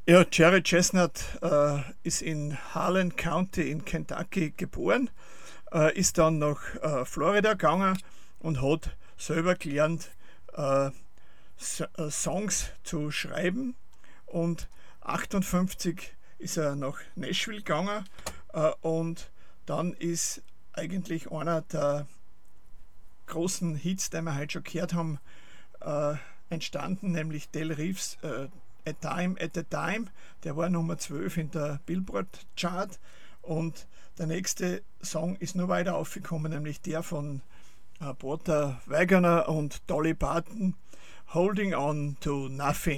Ja, Jerry Chestnut ist in Harlan County in Kentucky geboren, ist dann nach Florida gegangen und hat selber gelernt, äh, Songs zu schreiben. Und 58 ist er nach Nashville gegangen, und dann ist eigentlich einer der großen Hits, die wir heute schon gehört haben, äh, entstanden, nämlich Del Reeves A Time at a Time. Der war Nummer 12 in der Billboard Chart, und der nächste Song ist nur weiter aufgekommen, nämlich der von Porter Wagoner und Dolly Parton, Holding On to Nothing.